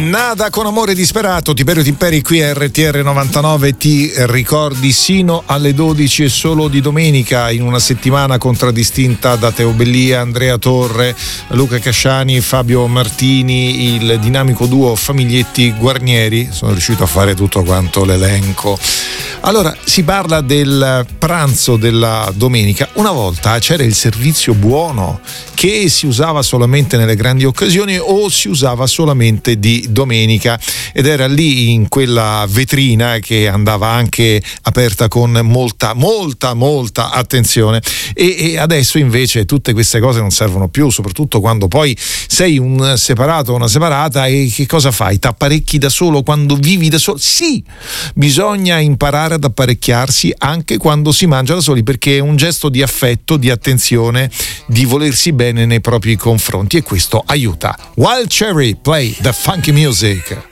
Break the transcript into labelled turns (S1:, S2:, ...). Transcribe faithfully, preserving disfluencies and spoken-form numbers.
S1: Nada con amore disperato, Tiberio Timperi qui a R T R novantanove. Ti ricordi sino alle dodici e solo di domenica, in una settimana contraddistinta da Teo Bellia, Andrea Torre, Luca Casciani, Fabio Martini, il dinamico duo Famiglietti Guarnieri. Sono riuscito a fare tutto quanto l'elenco. Allora, si parla del pranzo della domenica. Una volta c'era il servizio buono, che si usava solamente nelle grandi occasioni o si usava solamente di domenica, ed era lì in quella vetrina che andava anche aperta con molta molta molta attenzione. E, e adesso invece tutte queste cose non servono più, soprattutto quando poi sei un separato o una separata. E che cosa fai? T'apparecchi da solo quando vivi da solo? Sì, bisogna imparare ad apparecchiarsi anche quando si mangia da soli, perché è un gesto di affetto, di attenzione, di volersi bene nei propri confronti, e questo aiuta. Wild Cherry, play the funky music.